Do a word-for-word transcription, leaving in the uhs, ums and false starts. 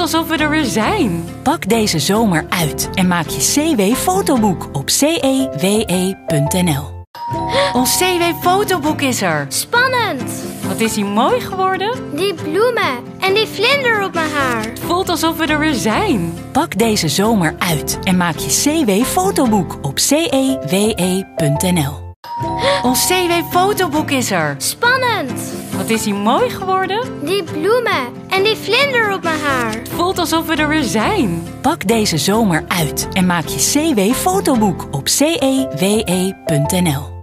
alsof we er weer zijn. Pak deze zomer uit en maak je C W-fotoboek op c e w e punt n l. Ons C W-fotoboek is er. Spannend! Wat is hij mooi geworden? Die bloemen en die vlinder op mijn haar. Het voelt alsof we er weer zijn. Pak deze zomer uit en maak je C W-fotoboek op c e w e punt n l. Ons C W-fotoboek is er. Spannend! Wat is hij mooi geworden? Die bloemen en die vlinder op mijn haar. Het voelt alsof we er weer zijn. Pak deze zomer uit en maak je C W-fotoboek op c e w e punt n l.